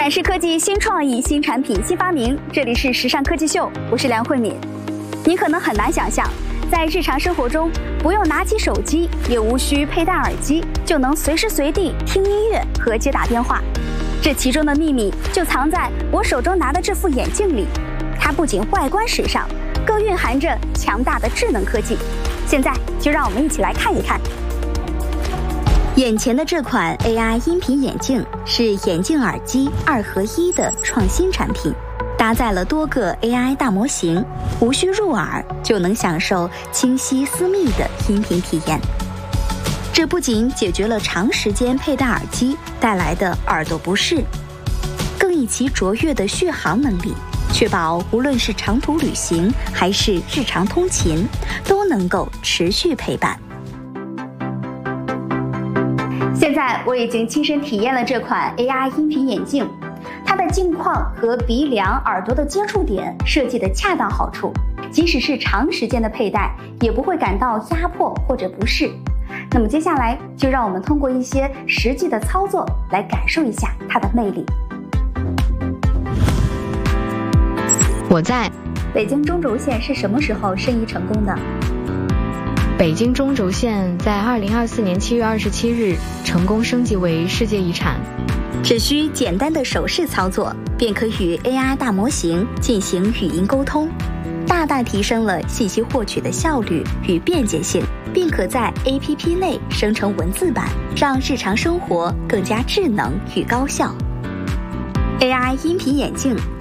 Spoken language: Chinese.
展示科技新创意、新产品、新发明，这里是时尚科技秀，我是梁慧敏。你可能很难想象，在日常生活中，不用拿起手机，也无需佩戴耳机，就能随时随地听音乐和接打电话。这其中的秘密就藏在我手中拿的这副眼镜里。它不仅外观时尚，更蕴含着强大的智能科技。现在就让我们一起来看一看。眼前的这款 AI 音频眼镜是眼镜耳机2合1的创新产品，搭载了多个 AI 大模型，无需入耳就能享受清晰私密的音频体验。这不仅解决了长时间佩戴耳机带来的耳朵不适，更以其卓越的续航能力，确保无论是长途旅行还是日常通勤，都能够持续陪伴。现在我已经亲身体验了这款 AI 音频眼镜，它的镜框和鼻梁、耳朵的接触点设计得恰到好处，即使是长时间的佩戴，也不会感到压迫或者不适。那么接下来就让我们通过一些实际的操作来感受一下它的魅力。 我在北京中轴线是什么时候申遗成功的？ 北京中轴线在2024年7月27日成功升级为世界遗产。 只需简单的手势操作，便可与 AI 大模型进行语音沟通，大大提升了信息获取的效率与便捷性，并可在 APP 内生成文字版，让日常生活更加智能与高效。AI 音频眼镜